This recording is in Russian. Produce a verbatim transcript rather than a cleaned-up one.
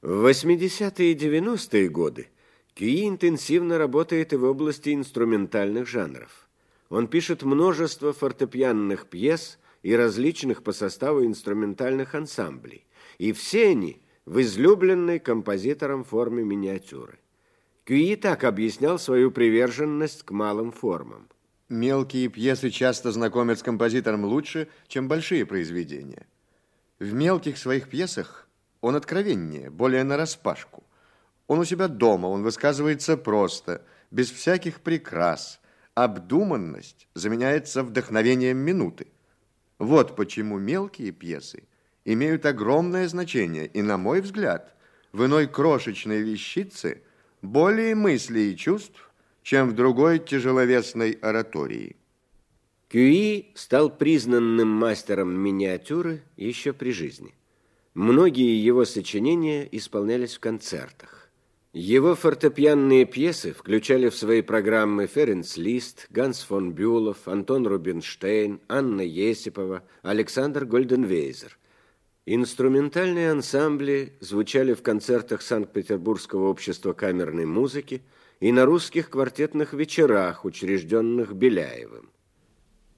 В восьмидесятые и девяностые годы Кюи интенсивно работает и в области инструментальных жанров. Он пишет множество фортепианных пьес и различных по составу инструментальных ансамблей, и все они в излюбленной композитором форме миниатюры. Кюи так объяснял свою приверженность к малым формам. Мелкие пьесы часто знакомят с композитором лучше, чем большие произведения. В мелких своих пьесах он откровеннее, более нараспашку. Он у себя дома, он высказывается просто, без всяких прикрас. Обдуманность заменяется вдохновением минуты. Вот почему мелкие пьесы имеют огромное значение, и, на мой взгляд, в иной крошечной вещице более мыслей и чувств, чем в другой тяжеловесной оратории. Кюи стал признанным мастером миниатюры еще при жизни. Многие его сочинения исполнялись в концертах. Его фортепианные пьесы включали в свои программы Ференц Лист, Ганс фон Бюлов, Антон Рубинштейн, Анна Есипова, Александр Гольденвейзер. Инструментальные ансамбли звучали в концертах Санкт-Петербургского общества камерной музыки и на русских квартетных вечерах, учрежденных Беляевым.